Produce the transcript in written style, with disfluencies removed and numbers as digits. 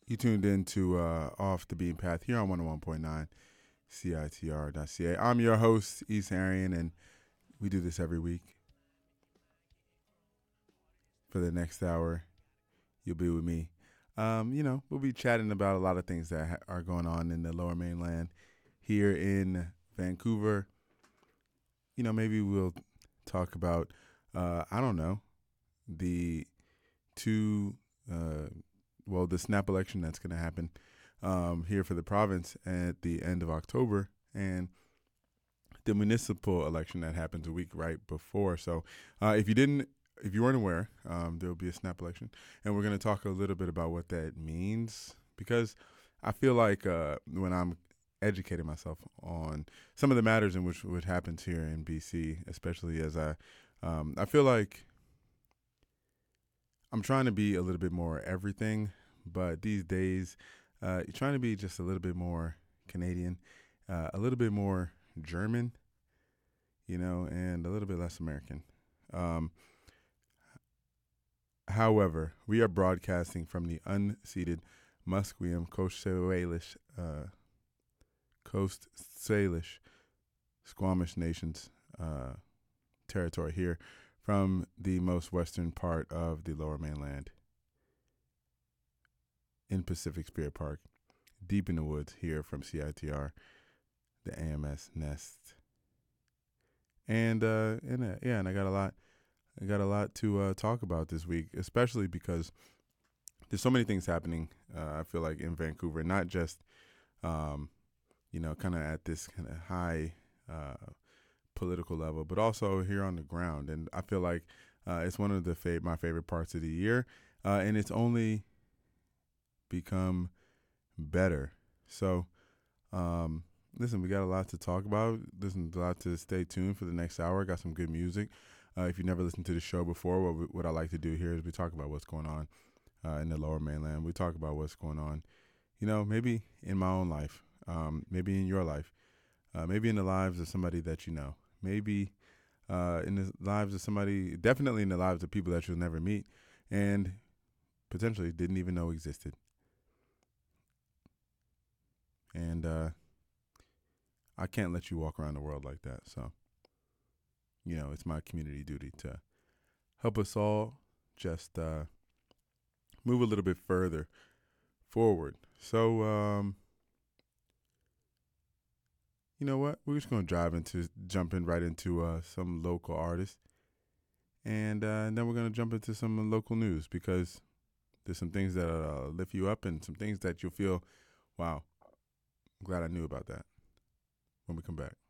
You tuned in to Off the Beaten Path here on 101.9 CITR.ca. I'm your host, East Arian, and we do this every week. For the next hour, you'll be with me. We'll be chatting about a lot of things that are going on in the Lower Mainland here in Vancouver. Maybe we'll talk about, the the snap election that's going to happen here for the province at the end of October, and the municipal election that happens a week right before. So if you weren't aware, there will be a snap election, and we're going to talk a little bit about what that means, because I feel like when I'm educating myself on some of the matters in which what happens here in BC, especially as I feel like I'm trying to be a little bit more everything, but these days, you're trying to be just a little bit more Canadian, a little bit more German, and a little bit less American. However, we are broadcasting from the unceded Musqueam Coast Salish Squamish Nations territory here from the most western part of the Lower Mainland in Pacific Spirit Park, deep in the woods here from CITR, the AMS Nest. And I got a lot to talk about this week, especially because there's so many things happening. I feel like in Vancouver, not just kind of at this kind of high political level, but also here on the ground. And I feel like it's one of my favorite parts of the year, and it's only become better. So, listen, we got a lot to talk about. Listen, a lot to stay tuned for the next hour. Got some good music. If you've never listened to the show before, what I like to do here is we talk about what's going on in the Lower Mainland. We talk about what's going on, maybe in my own life, maybe in your life, maybe in the lives of somebody that you know, maybe in the lives of somebody, definitely in the lives of people that you'll never meet and potentially didn't even know existed. And I can't let you walk around the world like that. So, it's my community duty to help us all just move a little bit further forward. So, you know what? We're just going to jump in right into some local artists. And then we're going to jump into some local news, because there's some things that lift you up and some things that you'll feel, wow, I'm glad I knew about that when we come back.